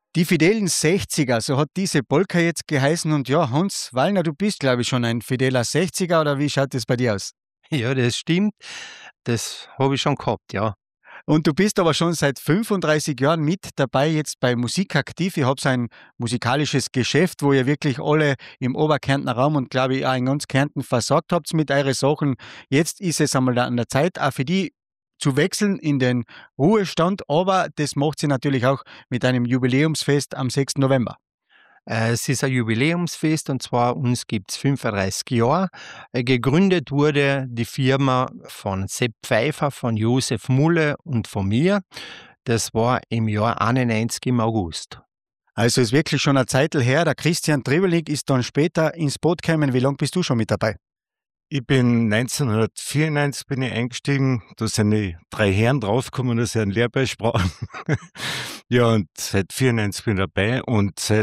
Die fidelen 60er, so hat diese Polka jetzt geheißen. Und ja, Hans Wallner, du bist, glaube ich, schon ein fideler 60er, oder wie schaut das bei dir aus? Ja, das stimmt. Das habe ich schon gehabt, ja. Und du bist aber schon seit 35 Jahren mit dabei, jetzt bei Musik aktiv. Ihr habt so ein musikalisches Geschäft, wo ihr wirklich alle im Oberkärntner Raum und glaube ich auch in ganz Kärnten versorgt habt mit euren Sachen. Jetzt ist es einmal an der Zeit, auch für die zu wechseln in den Ruhestand, aber das macht sie natürlich auch mit einem Jubiläumsfest am 6. November. Es ist ein Jubiläumsfest und zwar uns gibt es 35 Jahre. Gegründet wurde die Firma von Sepp Pfeiffer, von Josef Mulle und von mir. Das war im Jahr 91 im August. Also ist wirklich schon eine Zeitl her. Der Christian Tribelik ist dann später ins Boot gekommen. Wie lange bist du schon mit dabei? Ich bin 1994 bin ich eingestiegen, da sind die 3 Herren draufgekommen, dass ich einen Lehrbeis brauche. Ja, und seit 94 bin ich dabei und seit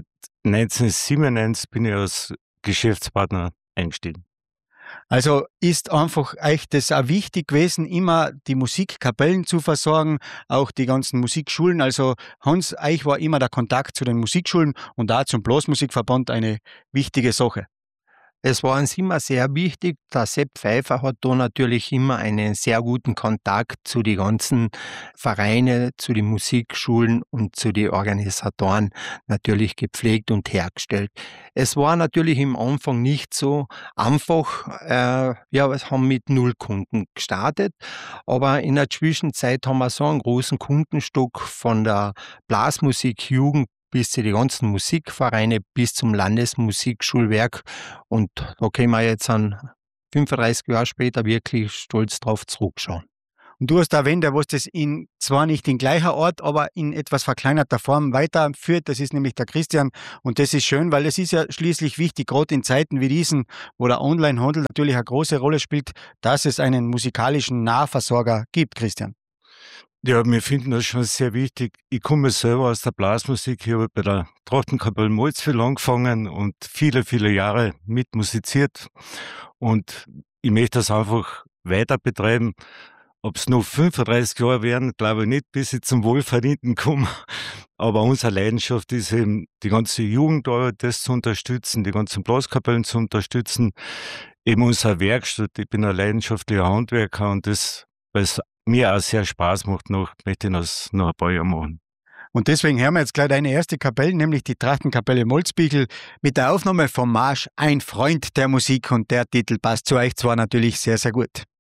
1997 bin ich als Geschäftspartner eingestiegen. Also ist einfach euch das auch wichtig gewesen, immer die Musikkapellen zu versorgen, auch die ganzen Musikschulen. Also Hans, euch war immer der Kontakt zu den Musikschulen und auch zum Blasmusikverband eine wichtige Sache. Es war uns immer sehr wichtig. Der Sepp Pfeiffer hat da natürlich immer einen sehr guten Kontakt zu den ganzen Vereinen, zu den Musikschulen und zu den Organisatoren natürlich gepflegt und hergestellt. Es war natürlich im Anfang nicht so einfach. Wir haben mit 0 Kunden gestartet, aber in der Zwischenzeit haben wir so einen großen Kundenstock von der Blasmusikjugend bis zu den ganzen Musikvereine, bis zum Landesmusikschulwerk. Und da können wir jetzt an 35 Jahre später wirklich stolz drauf zurückschauen. Und du hast erwähnt, was das in zwar nicht in gleicher Ort, aber in etwas verkleinerter Form weiterführt. Das ist nämlich der Christian. Und das ist schön, weil es ist ja schließlich wichtig, gerade in Zeiten wie diesen, wo der Onlinehandel natürlich eine große Rolle spielt, dass es einen musikalischen Nahversorger gibt, Christian. Ja, wir finden das schon sehr wichtig. Ich komme selber aus der Blasmusik. Ich habe bei der Trochtenkapelle Malzwil angefangen und viele, viele Jahre mitmusiziert. Und ich möchte das einfach weiter betreiben. Ob es noch 35 Jahre werden, glaube ich nicht, bis ich zum Wohlverdienten komme. Aber unsere Leidenschaft ist eben, die ganze Jugendarbeit das zu unterstützen, die ganzen Blaskapellen zu unterstützen, eben unsere Werkstatt. Ich bin ein leidenschaftlicher Handwerker und das, weil es mir auch sehr Spaß macht, möchte ich das noch ein paar Jahre machen. Und deswegen hören wir jetzt gleich eine erste Kapelle, nämlich die Trachtenkapelle Molzbichel, mit der Aufnahme vom Marsch Ein Freund der Musik. Und der Titel passt zu euch zwar natürlich sehr, sehr gut.